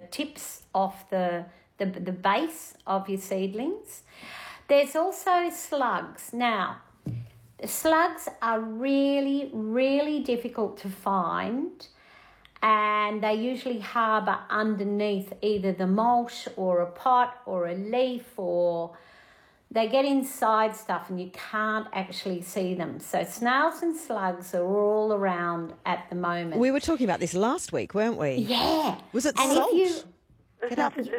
tips off the base of your seedlings. There's also slugs. Now, slugs are really, really difficult to find, and they usually harbour underneath either the mulch or a pot or a leaf, or they get inside stuff and you can't actually see them. So snails and slugs are all around at the moment. We were talking about this last week, weren't we? Yeah. Was it and salt? There's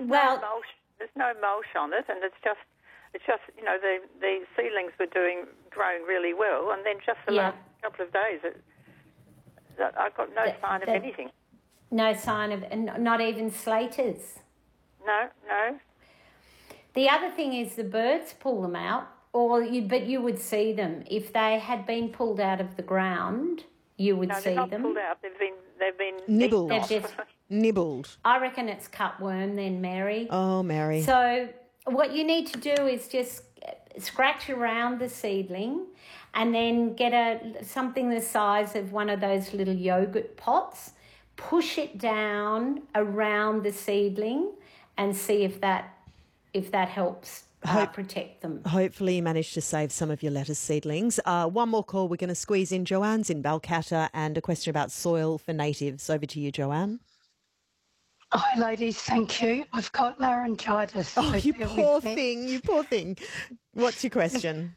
no mulch on it, and it's just the seedlings were growing really well, and then just the last couple of days, I've got no sign of anything. No sign of, not even slaters. No. The other thing is the birds pull them out, but you would see them if they had been pulled out of the ground. You would see them. No, they're not pulled out. They've been nibbled. They've just nibbled. I reckon it's cutworm then, Mary. Oh, Mary. So what you need to do is just scratch around the seedling and then get something the size of one of those little yogurt pots, push it down around the seedling and see if that helps protect them. Hopefully you managed to save some of your lettuce seedlings. One more call we're going to squeeze in. Joanne's in Balcatta, and a question about soil for natives. Over to you, Joanne. Hi, ladies. Thank you. I've got laryngitis. Oh, you poor thing. What's your question?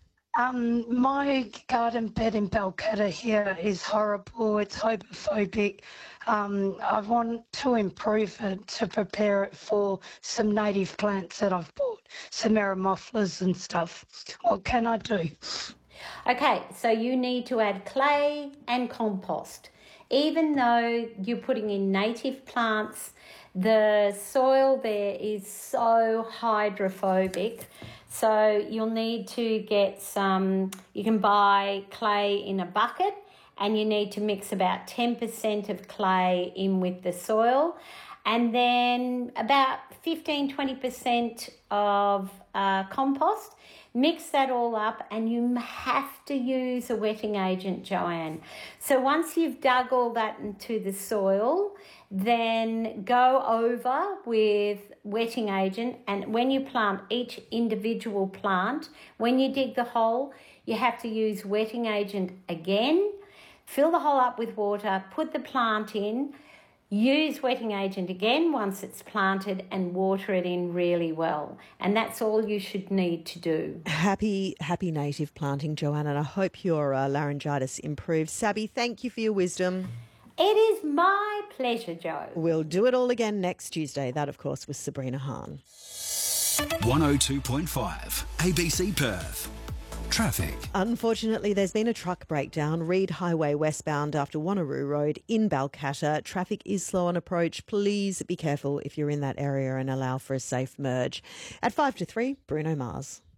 My garden bed in Balcatta here is horrible. It's hydrophobic. I want to improve it to prepare it for some native plants that I've bought, some aromophilus and stuff. What can I do? Okay, so you need to add clay and compost. Even though you're putting in native plants, the soil there is so hydrophobic. So you'll need to get you can buy clay in a bucket, and you need to mix about 10% of clay in with the soil, and then about 15-20% of compost. Mix that all up, and you have to use a wetting agent, Joanne. So once you've dug all that into the soil, then go over with wetting agent, and when you plant each individual plant, when you dig the hole, you have to use wetting agent again, fill the hole up with water, put the plant in, use wetting agent again once it's planted, and water it in really well. And that's all you should need to do. Happy native planting, Joanne, and I hope your laryngitis improves. Sabby, thank you for your wisdom. It is my pleasure, Joe. We'll do it all again next Tuesday. That, of course, was Sabrina Hahn. 102.5 ABC Perth. Traffic. Unfortunately, there's been a truck breakdown, Reed Highway westbound after Wanneroo Road in Balcatta. Traffic is slow on approach. Please be careful if you're in that area and allow for a safe merge. At 5 to 3, Bruno Mars.